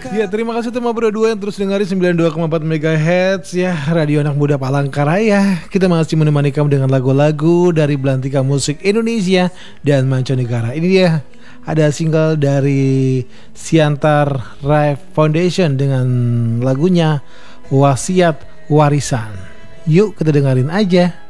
Ya, terima kasih teman berdua yang terus dengerin 92,4 MHz ya, Radio Anak Muda Palangkaraya. Kita masih menemani kamu dengan lagu-lagu dari belantika musik Indonesia dan mancanegara. Ini dia, ada single dari Siantar Rap Foundation dengan lagunya Wasiat Warisan. Yuk kita dengerin aja.